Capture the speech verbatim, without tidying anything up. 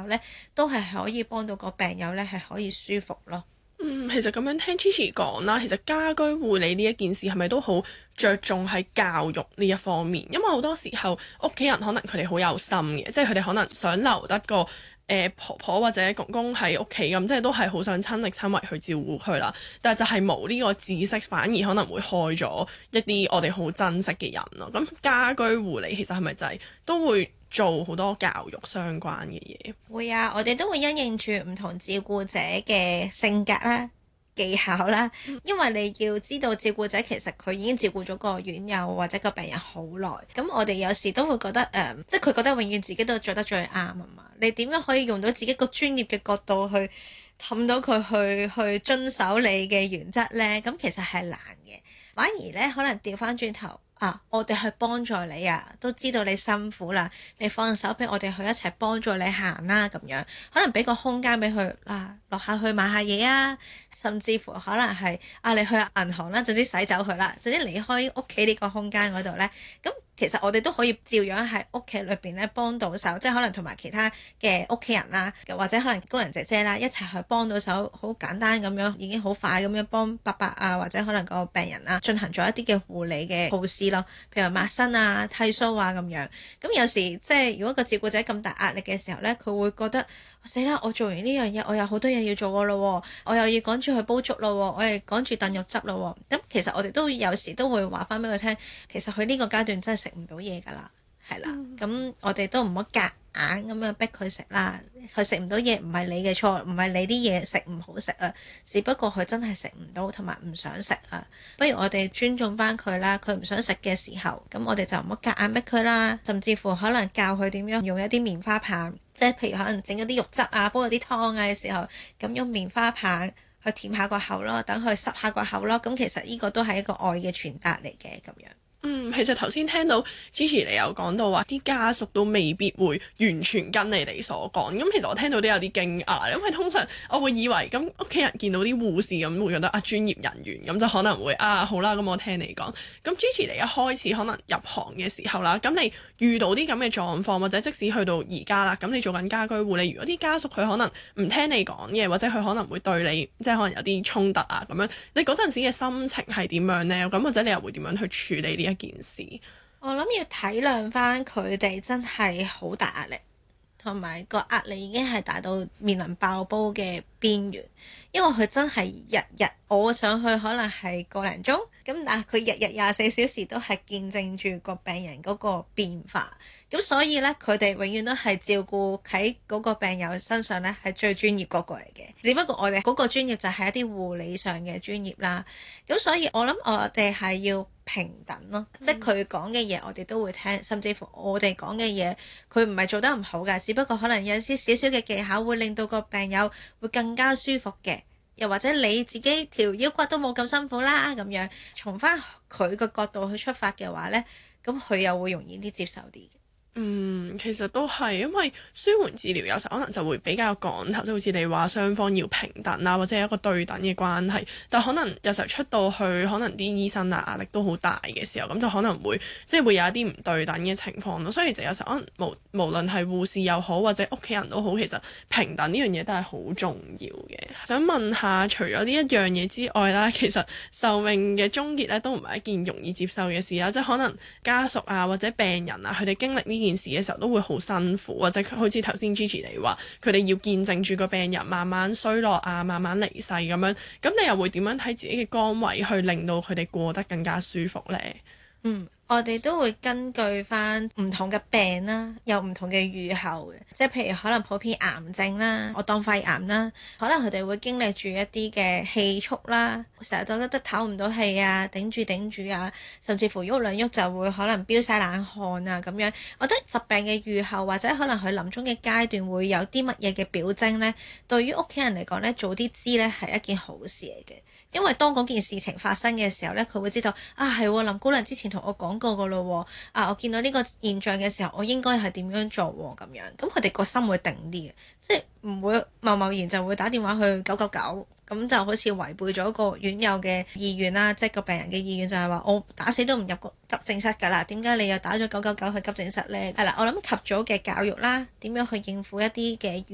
效呢，都係可以幫到個病友呢係可以舒服咯。 嗯，其實咁樣聽 Gigi 講啦，其實家居護理呢一件事係咪都好着重喺教育呢一方面？因為好多時候屋企人可能佢哋好有心嘅，即係佢哋可能想留得個誒、呃、婆婆或者公公喺屋企咁，即係都係好想親力親為去照顧佢啦。但係就係冇呢個知識，反而可能會害咗一啲我哋好珍惜嘅人咯。咁家居護理其實係咪就係都會做好多教育相關嘅嘢？ 會啊，我哋都會因應住唔同照顧者嘅性格啦、技巧啦，因為你要知道照顧者其實佢已經照顧咗個院友或者個病人好耐，咁我哋有時都會覺得誒、呃，即係佢覺得永遠自己都做得最啱啊嘛。你點樣可以用到自己個專業嘅角度去氹到佢去去遵守你嘅原則呢？咁其實係難嘅，反而呢，可能調翻轉頭。啊！我哋去幫助你啊，都知道你辛苦啦，你放手俾我哋去一齊幫助你行啦，咁樣可能俾個空間俾佢啊，落下去買下嘢啊，甚至乎可能係啊，你去銀行啦，總之洗走佢啦，總之離開屋企呢個空間嗰度呢。咁其實我哋都可以照樣喺屋企裏邊咧幫到手，即係可能同埋其他嘅屋企人啦，或者可能工人姐姐啦，一齊去幫到手，好簡單咁樣，已經好快咁樣幫伯伯啊，或者可能個病人啊進行咗一啲嘅護理嘅措施咯，譬如抹身啊、剃鬚啊咁樣。咁有時即係如果個照顧者咁大壓力嘅時候咧，佢會覺得死啦！我做完呢樣嘢，我有好多嘢要做㗎咯，我又要趕住去煲粥咯，我又趕住燉肉汁咯。咁其實我哋都有時都會話翻俾佢聽，其實佢呢個階段真係食唔到嘢㗎啦，係啦。咁、嗯、我哋都唔好夾硬咁樣逼佢食啦。佢食唔到嘢唔係你嘅錯，唔係你啲嘢食唔好食啊，只不過佢真係食唔到同埋唔想食啊。不如我哋尊重翻佢啦，佢唔想食嘅時候，咁我哋就唔好夾硬逼佢啦，甚至乎可能教佢點樣用一啲棉花棒。即係譬如可能整咗啲肉汁啊，煲咗啲湯啊嘅時候，咁用棉花棒去舔下個口咯，等佢濕下個口咯。咁其實呢個都係一個愛嘅傳達嚟嘅咁樣。 嗯，其實頭先聽到 Gigi 你有講到話啲家屬都未必會完全跟你哋所講，咁其實我聽到都有啲驚訝，因為通常我會以為咁屋企人見到啲護士咁會覺得啊專業人員咁就可能會啊好啦，咁我聽你講。咁 Gigi 你一開始可能入行嘅時候啦，咁你遇到啲咁嘅狀況，或者即使去到而家啦，咁你做緊家居護理，如果啲家屬佢可能唔聽你講嘅，或者佢可能會對你即係可能有啲衝突啊咁樣，你嗰陣時嘅心情係點樣呢？咁或者你又會點樣去處理呢一件事？ 我諗要體諒翻佢哋真係好大壓力，同埋個壓力已經係大到面臨爆煲嘅邊緣，因為佢真係日日我上去可能係個零鐘，咁但係佢日日廿四小時都係見證住個病人嗰個變化，咁所以呢，佢哋永遠都係照顧喺嗰個病友身上呢係最專業嗰個嚟嘅，只不過我哋嗰個專業就係一啲護理上嘅專業啦，咁所以我諗我哋係要平等咯，嗯、即係佢講嘅嘢我哋都會聽，甚至乎我哋講嘅嘢佢唔係做得唔好㗎，只不過可能有啲少少嘅技巧會令到個病友會更加舒服嘅，又或者你自己條腰骨都冇咁辛苦啦，咁樣從翻佢個角度去出發嘅話呢，咁佢又會容易啲接受啲嘅。 嗯，其實都係，因為舒緩治療有時候可能就會比較講頭，即好似你話雙方要平等啦，或者係一個對等嘅關係。但可能有時候出到去，可能啲醫生啊壓力都好大嘅時候，咁就可能會即係會有一啲唔對等嘅情況咯。所以就有時候可能無無論係護士又好，或者屋企人都好，其實平等呢樣嘢都係好重要嘅。想問下，除咗呢一樣嘢之外啦，其實壽命嘅終結咧都唔係一件容易接受嘅事啦。即係可能家屬啊或者病人啊，佢哋經歷呢件事嘅時候都會好辛苦，或者好似頭先 Gigi 你話，佢哋要見證住個病人慢慢衰落啊，慢慢離世咁樣，咁你又會點樣睇自己嘅崗位去令到佢哋過得更加舒服呢？ 嗯。我哋都會根據翻唔同嘅病啦，有唔同嘅預後嘅，即係譬如可能普遍癌症啦，我當肺癌啦，可能佢哋會經歷住一啲嘅氣促啦，成日都覺得唞唔到氣啊，頂住頂住啊，甚至乎喐兩喐就會可能飆晒冷汗啊咁樣。我覺得疾病嘅預後或者可能佢臨終嘅階段會有啲乜嘢嘅表徵呢？對於屋企人嚟講呢，早啲知呢係一件好事嚟嘅。因為當嗰件事情發生嘅時候呢，佢會知道啊，係林姑娘之前同我講過噶咯，啊我見到呢個現象嘅時候，我應該係點樣做咁樣，咁佢哋個心會定啲嘅，即係唔會貿貿然就會打電話去九九九，咁就好似違背咗個院友嘅意願啦，即係個病人嘅意願就係話我打死都唔入個急症室㗎啦，點解你又打咗九九九去急症室呢？係啦，我諗及早嘅教育啦，點樣去應付一啲嘅